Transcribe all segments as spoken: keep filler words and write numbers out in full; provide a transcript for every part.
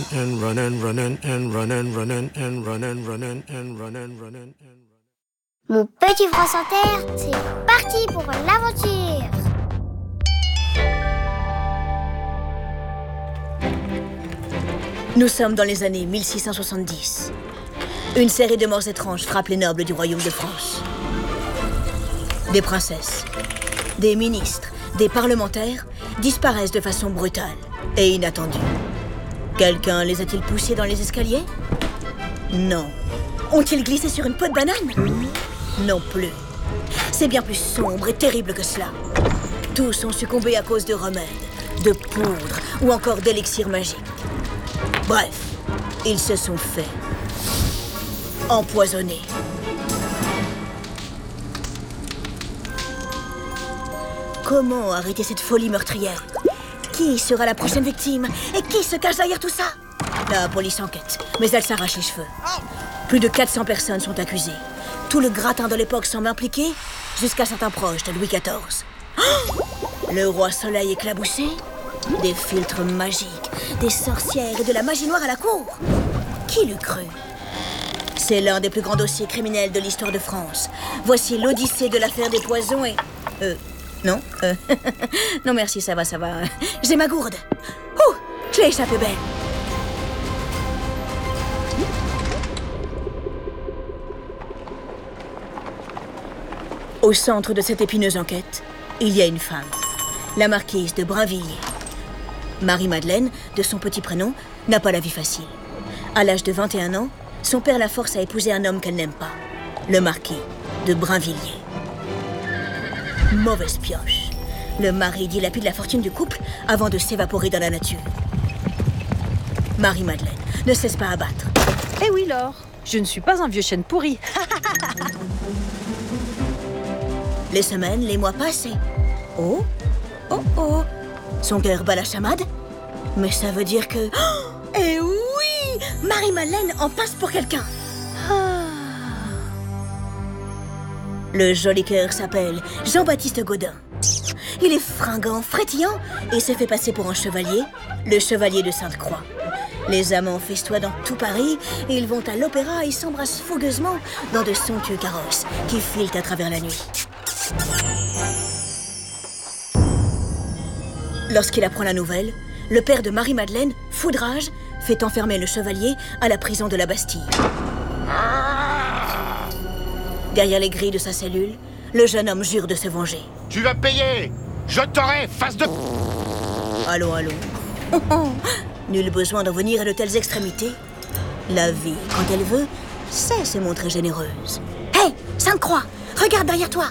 and run and run and and run and run and and run and run and and run and run and. Mon petit France Inter, c'est parti pour l'aventure. Nous sommes dans les années mille six cent soixante-dix. Une série de morts étranges frappe les nobles du royaume de France. Des princesses, des ministres, des parlementaires disparaissent de façon brutale et inattendue. Quelqu'un les a-t-il poussés dans les escaliers? Non. Ont-ils glissé sur une peau de banane? Non plus. C'est bien plus sombre et terrible que cela. Tous ont succombé à cause de remèdes, de poudre ou encore d'élixirs magiques. Bref, ils se sont fait empoisonner. Comment arrêter cette folie meurtrière? Qui sera la prochaine victime? Et qui se cache derrière tout ça? La police enquête, mais elle s'arrache les cheveux. Plus de quatre cents personnes sont accusées. Tout le gratin de l'époque semble impliqué, jusqu'à certains proches de Louis quatorze. Oh! Le roi Soleil éclaboussé? Des filtres magiques, des sorcières et de la magie noire à la cour. Qui l'eût cru? C'est l'un des plus grands dossiers criminels de l'histoire de France. Voici l'odyssée de l'affaire des poisons et... Euh... Non euh... Non merci, ça va, ça va. J'ai ma gourde. Ouh, je l'ai échappé belle. Au centre de cette épineuse enquête, il y a une femme, la marquise de Brinvilliers. Marie-Madeleine, de son petit prénom, n'a pas la vie facile. À l'âge de vingt et un ans, son père la force à épouser un homme qu'elle n'aime pas, le marquis de Brinvilliers. Mauvaise pioche. Le mari dilapide la fortune du couple avant de s'évaporer dans la nature. Marie-Madeleine ne cesse pas à battre. Eh oui, Laure, je ne suis pas un vieux chêne pourri. Les semaines, les mois passent et... Oh, oh, oh. Son cœur bat la chamade. Mais ça veut dire que... Oh, eh oui, Marie-Madeleine en passe pour quelqu'un. Ah. Le joli cœur s'appelle Jean-Baptiste Gaudin. Il est fringant, frétillant et se fait passer pour un chevalier, le chevalier de Sainte-Croix. Les amants festoient dans tout Paris et ils vont à l'opéra et s'embrassent fougueusement dans de somptueux carrosses qui filent à travers la nuit. Lorsqu'il apprend la nouvelle, le père de Marie-Madeleine, fou de rage, fait enfermer le chevalier à la prison de la Bastille. Derrière les grilles de sa cellule, le jeune homme jure de se venger. Tu vas payer! Je t'aurai, face de... Allô, allô. Nul besoin d'en venir à de telles extrémités. La vie, quand elle veut, sait se montrer généreuse. Hé, hey, Sainte-Croix, regarde derrière toi!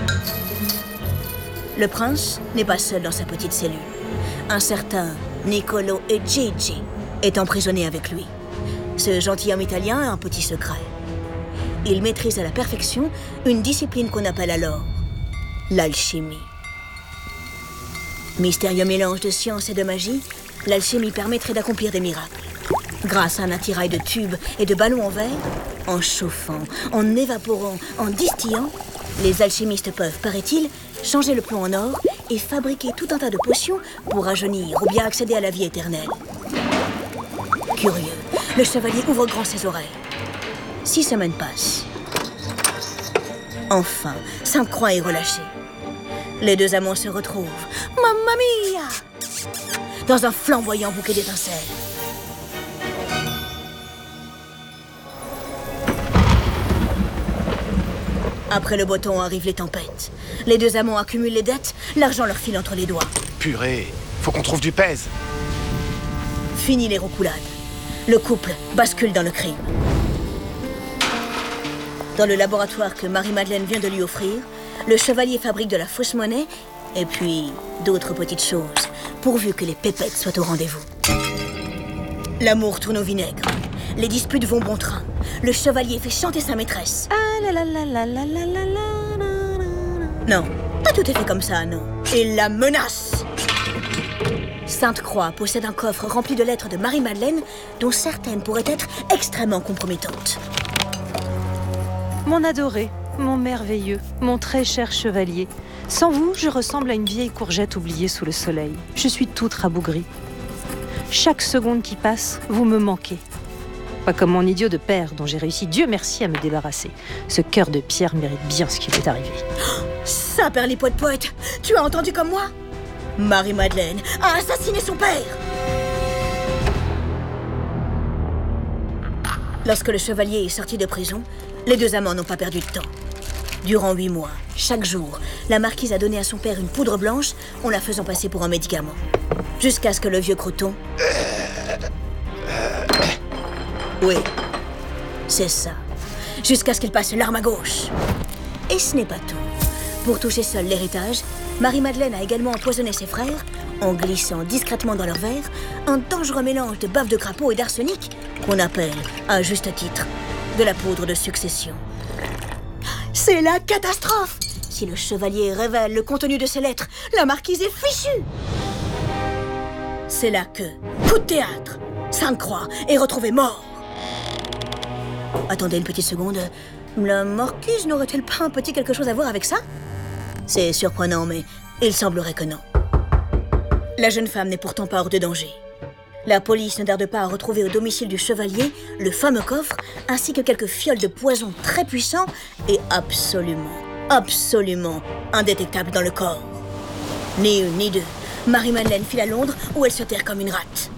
Le prince n'est pas seul dans sa petite cellule. Un certain Niccolo et Gigi est emprisonné avec lui. Ce gentilhomme italien a un petit secret. Il maîtrise à la perfection une discipline qu'on appelle alors l'alchimie. Mystérieux mélange de science et de magie, l'alchimie permettrait d'accomplir des miracles. Grâce à un attirail de tubes et de ballons en verre, en chauffant, en évaporant, en distillant, les alchimistes peuvent, paraît-il, changer le plomb en or et fabriquer tout un tas de potions pour rajeunir ou bien accéder à la vie éternelle. Curieux, le chevalier ouvre grand ses oreilles. Six semaines passent. Enfin, Sainte-Croix est relâchée. Les deux amants se retrouvent, mamma mia, dans un flamboyant bouquet d'étincelles. Après le beau temps arrivent les tempêtes. Les deux amants accumulent les dettes, l'argent leur file entre les doigts. Purée, faut qu'on trouve du pèse. Fini les roucoulades. Le couple bascule dans le crime. Dans le laboratoire que Marie-Madeleine vient de lui offrir, le chevalier fabrique de la fausse monnaie et puis d'autres petites choses, pourvu que les pépettes soient au rendez-vous. L'amour tourne au vinaigre. Les disputes vont bon train. Le chevalier fait chanter sa maîtresse. Ah la la la la la la la la la. Non, pas tout est fait comme ça, non. Il la menace. Sainte-Croix possède un coffre rempli de lettres de Marie-Madeleine, dont certaines pourraient être extrêmement compromettantes. Mon adoré, mon merveilleux, mon très cher chevalier. Sans vous, je ressemble à une vieille courgette oubliée sous le soleil. Je suis toute rabougrie. Chaque seconde qui passe, vous me manquez. Pas comme mon idiot de père, dont j'ai réussi, Dieu merci, à me débarrasser. Ce cœur de pierre mérite bien ce qui lui est arrivé. Ça, Perlipote poète, tu as entendu comme moi? Marie-Madeleine a assassiné son père. Lorsque le chevalier est sorti de prison, les deux amants n'ont pas perdu de temps. Durant huit mois, chaque jour, la marquise a donné à son père une poudre blanche en la faisant passer pour un médicament. Jusqu'à ce que le vieux croton... Oui, c'est ça. Jusqu'à ce qu'il passe l'arme à gauche. Et ce n'est pas tout. Pour toucher seul l'héritage, Marie-Madeleine a également empoisonné ses frères en glissant discrètement dans leur verre un dangereux mélange de bave de crapaud et d'arsenic qu'on appelle, à juste titre, de la poudre de succession. C'est la catastrophe! Si le chevalier révèle le contenu de ces lettres, la marquise est fichue! C'est là que, coup de théâtre, Sainte-Croix est retrouvée mort. Attendez une petite seconde, la marquise n'aurait-elle pas un petit quelque chose à voir avec ça? C'est surprenant, mais il semblerait que non. La jeune femme n'est pourtant pas hors de danger. La police ne tarde pas à retrouver au domicile du chevalier le fameux coffre, ainsi que quelques fioles de poison très puissants et absolument, absolument indétectables dans le corps. Ni une ni deux, Marie-Madeleine file à Londres où elle se terre comme une rate.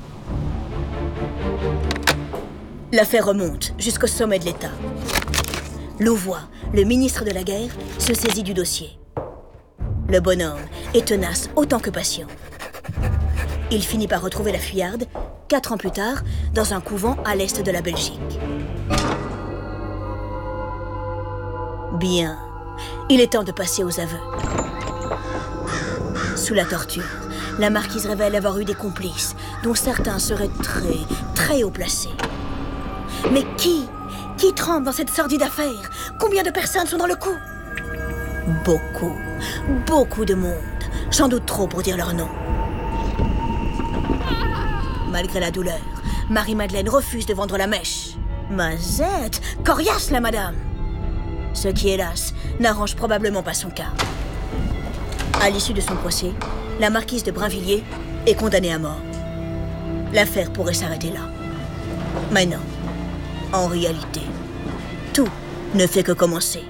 L'affaire remonte jusqu'au sommet de l'État. Louvois, le ministre de la Guerre, se saisit du dossier. Le bonhomme est tenace autant que patient. Il finit par retrouver la fuyarde, quatre ans plus tard, dans un couvent à l'est de la Belgique. Bien, il est temps de passer aux aveux. Sous la torture, la marquise révèle avoir eu des complices, dont certains seraient très, très haut placés. Mais qui Qui trempe dans cette sordide affaire? Combien de personnes sont dans le coup? Beaucoup, beaucoup de monde. Sans doute trop pour dire leur nom. Malgré la douleur, Marie-Madeleine refuse de vendre la mèche. Mazette, coriace la madame. Ce qui, hélas, n'arrange probablement pas son cas. À l'issue de son procès, la marquise de Brinvilliers est condamnée à mort. L'affaire pourrait s'arrêter là. Mais non. En réalité, tout ne fait que commencer.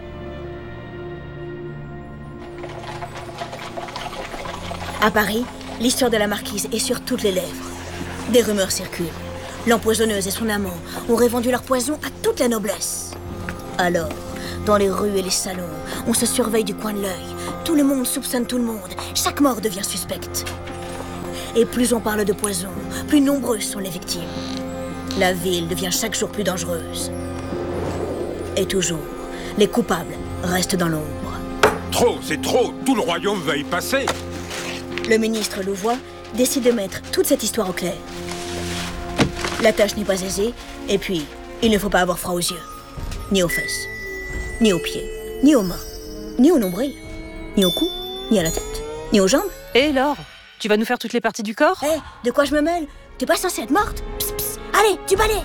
À Paris, l'histoire de la marquise est sur toutes les lèvres. Des rumeurs circulent. L'empoisonneuse et son amant auraient vendu leur poison à toute la noblesse. Alors, dans les rues et les salons, on se surveille du coin de l'œil. Tout le monde soupçonne tout le monde. Chaque mort devient suspecte. Et plus on parle de poison, plus nombreuses sont les victimes. La ville devient chaque jour plus dangereuse. Et toujours, les coupables restent dans l'ombre. Trop, c'est trop. Tout le royaume va y passer. Le ministre Louvois décide de mettre toute cette histoire au clair. La tâche n'est pas aisée, et puis, il ne faut pas avoir froid aux yeux. Ni aux fesses, ni aux pieds, ni aux mains, ni au nombril, ni au cou, ni à la tête, ni aux jambes. Et Laure, tu vas nous faire toutes les parties du corps? Hé, hey, de quoi je me mêle? T'es pas censée être morte? Psst, psst. Allez, du balai!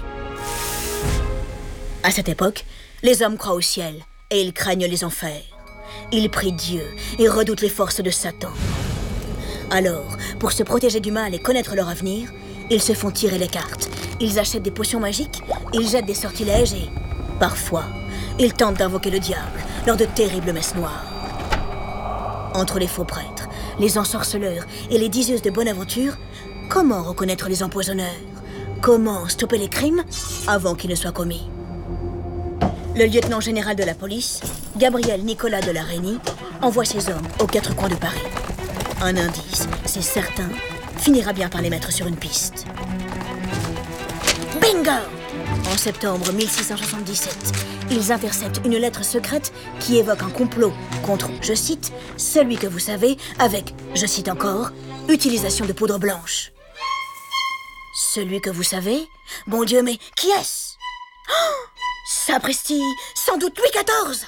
À cette époque, les hommes croient au ciel, et ils craignent les enfers. Ils prient Dieu et redoutent les forces de Satan. Alors, pour se protéger du mal et connaître leur avenir, ils se font tirer les cartes. Ils achètent des potions magiques, ils jettent des sortilèges et, parfois, ils tentent d'invoquer le diable lors de terribles messes noires. Entre les faux prêtres, les ensorceleurs et les diseuses de bonne aventure, comment reconnaître les empoisonneurs? Comment stopper les crimes avant qu'ils ne soient commis? Le lieutenant général de la police, Gabriel Nicolas de la Reynie, envoie ses hommes aux quatre coins de Paris. Un indice, c'est certain, finira bien par les mettre sur une piste. Bingo! En septembre mille six cent soixante-dix-sept, ils interceptent une lettre secrète qui évoque un complot contre, je cite, « celui que vous savez » avec, je cite encore, « utilisation de poudre blanche ». Celui que vous savez? Bon Dieu, mais qui est-ce? Oh, sapristi, sans doute Louis quatorze!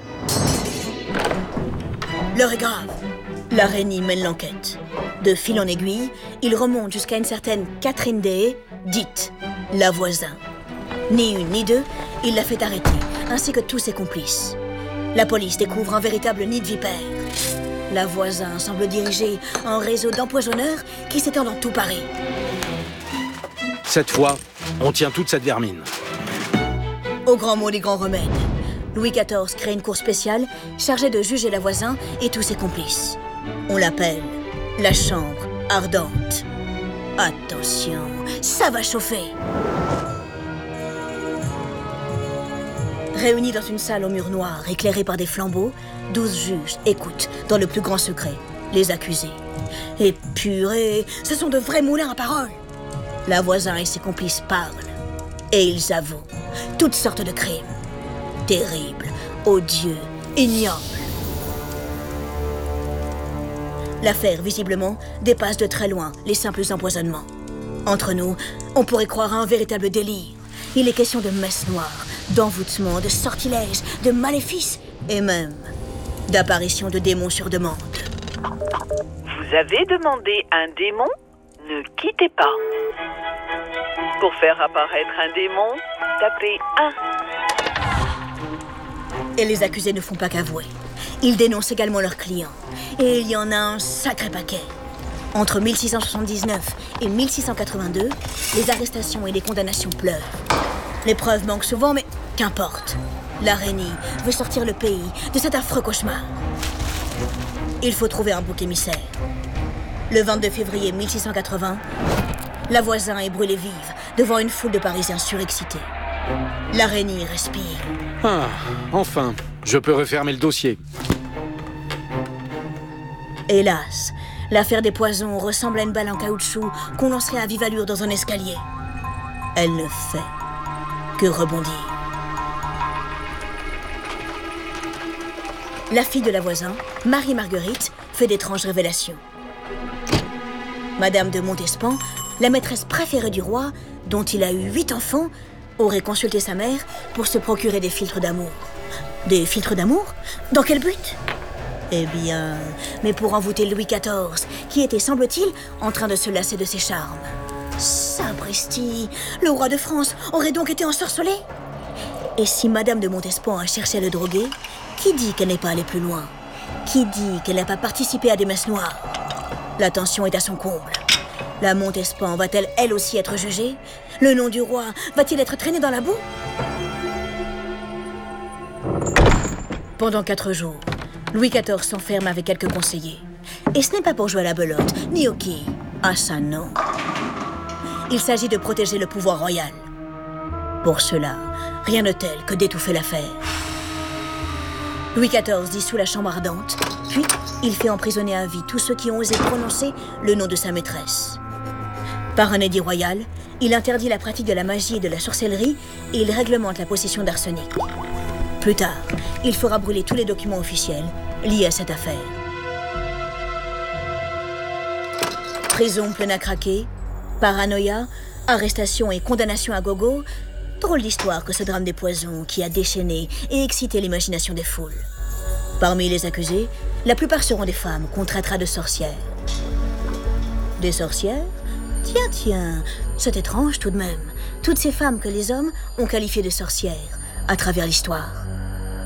L'heure est grave. La Reynie mène l'enquête. De fil en aiguille, il remonte jusqu'à une certaine Catherine Deshayes, dite la voisin. Ni une ni deux, il la fait arrêter, ainsi que tous ses complices. La police découvre un véritable nid de vipères. La voisin semble diriger un réseau d'empoisonneurs qui s'étend dans tout Paris. Cette fois, on tient toute cette vermine. Au grand mot des grands remèdes, Louis quatorze crée une cour spéciale chargée de juger la voisin et tous ses complices. On l'appelle la chambre ardente. Attention, ça va chauffer. Réunis dans une salle au mur noir, éclairée par des flambeaux, douze juges écoutent, dans le plus grand secret, les accusés. Et purée, ce sont de vrais moulins à parole. La voisin et ses complices parlent. Et ils avouent toutes sortes de crimes. Terribles, odieux, ignobles. L'affaire, visiblement, dépasse de très loin les simples empoisonnements. Entre nous, on pourrait croire à un véritable délire. Il est question de messe noire, d'envoûtement, de sortilèges, de maléfices et même d'apparition de démons sur demande. Vous avez demandé un démon? Ne quittez pas. Pour faire apparaître un démon, tapez un. Et les accusés ne font pas qu'avouer. Ils dénoncent également leurs clients. Et il y en a un sacré paquet. Entre mille six cent soixante-dix-neuf et mille six cent quatre-vingt-deux, les arrestations et les condamnations pleurent. Les preuves manquent souvent, mais qu'importe. L'araignée veut sortir le pays de cet affreux cauchemar. Il faut trouver un bouc émissaire. Le vingt-deux février mille six cent quatre-vingts, la voisin est brûlée vive devant une foule de Parisiens surexcités. L'araignée respire. Ah, enfin, je peux refermer le dossier. Hélas, l'affaire des poisons ressemble à une balle en caoutchouc qu'on lancerait à vive allure dans un escalier. Elle ne fait que rebondir. La fille de la voisin, Marie-Marguerite, fait d'étranges révélations. Madame de Montespan, la maîtresse préférée du roi, dont il a eu huit enfants, aurait consulté sa mère pour se procurer des filtres d'amour. Des filtres d'amour? Dans quel but? Eh bien, mais pour envoûter Louis quatorze, qui était, semble-t-il, en train de se lasser de ses charmes. Sapristi, le roi de France aurait donc été ensorcelé? Et si Madame de Montespan a cherché à le droguer, qui dit qu'elle n'est pas allée plus loin? Qui dit qu'elle n'a pas participé à des messes noires? La tension est à son comble. La Montespan va-t-elle elle aussi être jugée? Le nom du roi va-t-il être traîné dans la boue? Pendant quatre jours, Louis quatorze s'enferme avec quelques conseillers. Et ce n'est pas pour jouer à la belote, ni au quai. Ah ça non. Il s'agit de protéger le pouvoir royal. Pour cela, rien de tel que d'étouffer l'affaire. Louis quatorze dissout la chambre ardente, puis il fait emprisonner à vie tous ceux qui ont osé prononcer le nom de sa maîtresse. Par un édit royal, il interdit la pratique de la magie et de la sorcellerie et il réglemente la possession d'arsenic. Plus tard, il fera brûler tous les documents officiels liés à cette affaire. Prison pleine à craquer, paranoïa, arrestation et condamnation à gogo. Drôle d'histoire que ce drame des poisons qui a déchaîné et excité l'imagination des foules. Parmi les accusés, la plupart seront des femmes qu'on traitera de sorcières. Des sorcières? Tiens, tiens, c'est étrange tout de même. Toutes ces femmes que les hommes ont qualifiées de sorcières à travers l'histoire.